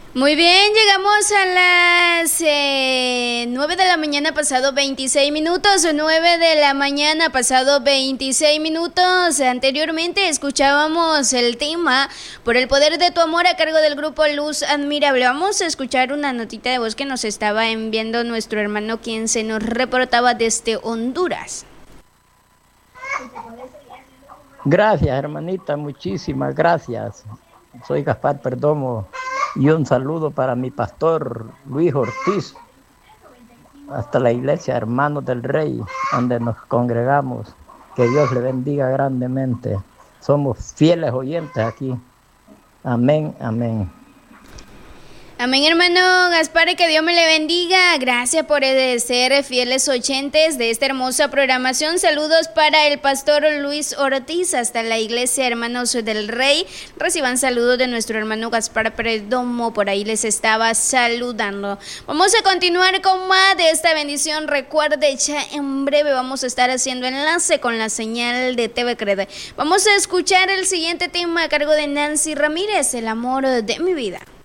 Muy bien, llegamos a las 9 de la mañana pasado 26 minutos, 9 de la mañana pasado 26 minutos. Anteriormente escuchábamos el tema Por el poder de tu amor a cargo del grupo Luz Admirable. Vamos a escuchar una notita de voz que nos estaba enviando nuestro hermano, quien se nos reportaba desde Honduras. Gracias, hermanita, muchísimas gracias. Soy Gaspar Perdomo y un saludo para mi pastor Luis Ortiz, hasta la iglesia Hermanos del Rey, donde nos congregamos. Que Dios le bendiga grandemente. Somos fieles oyentes aquí. Amén, amén. Amén, hermano Gaspar, que Dios me le bendiga. Gracias por ser fieles oyentes de esta hermosa programación. Saludos para el pastor Luis Ortiz hasta la iglesia Hermanos del Rey. Reciban saludos de nuestro hermano Gaspar Perdomo, por ahí les estaba saludando. Vamos a continuar con más de esta bendición. Recuerde, ya en breve vamos a estar haciendo enlace con la señal de TV Cred. Vamos a escuchar el siguiente tema a cargo de Nancy Ramírez, El amor de mi vida.